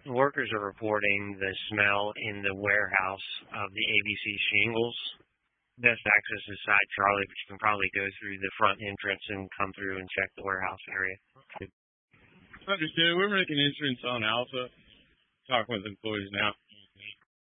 Workers are reporting the smell in the warehouse of the ABC shingles. Best access is side Charlie, but you can probably go through the front entrance and come through and check the warehouse area. Understood. We're making insurance on Alpha. Talking with employees now.